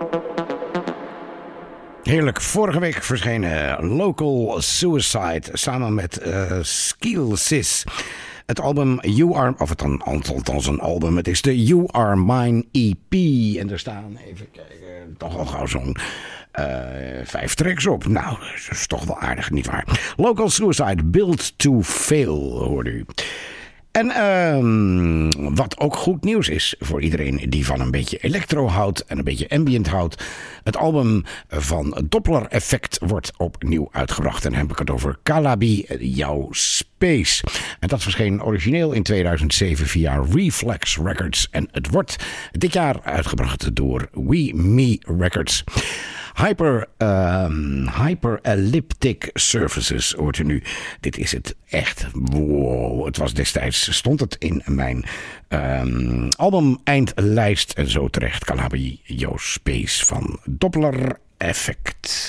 Heerlijk, vorige week verschenen Local Suicide samen met Skillsis. Het album You Are, of het althans een album, het is de You Are Mine EP. En er staan, even kijken, toch al gauw zo'n 5 tracks op. Nou, dat is toch wel aardig, nietwaar? Local Suicide, Built to Fail, hoorde u. En wat ook goed nieuws is voor iedereen die van een beetje electro houdt en een beetje ambient houdt. Het album van Doppler Effect wordt opnieuw uitgebracht. En dan heb ik het over Calabi, jouw Space. En dat verscheen origineel in 2007 via Reflex Records. En het wordt dit jaar uitgebracht door We Me Records. Hyperelliptic Surfaces hoort u nu. Dit is het echt. Wow. Het was destijds, stond het in mijn album-eindlijst. En zo terecht Calabi, Yo Space van Doppler Effect.